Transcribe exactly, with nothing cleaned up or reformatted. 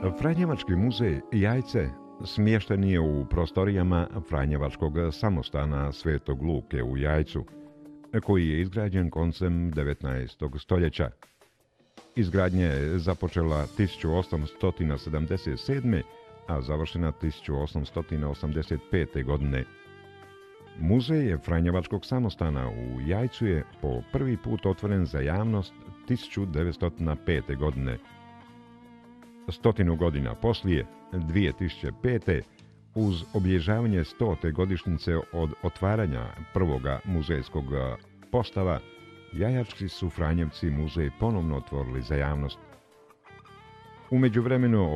Franjevački muzej Jajce smješten je u prostorijama Franjevačkog samostana Svetog Luke u Jajcu, koji je izgrađen koncem devetnaestog stoljeća. Izgradnja je započela tisuću osamsto sedamdeset sedme. a završena tisuću osamsto osamdeset pete. godine. Muzej Franjevačkog samostana u Jajcu je po prvi put otvoren za javnost tisuću devetsto pete. godine. Stotinu godina poslije, dvije tisuće pete. uz obilježavanje stote godišnjice od otvaranja prvoga muzejskog postava, jajački su Franjevci muzej ponovno otvorili za javnost. U međuvremenu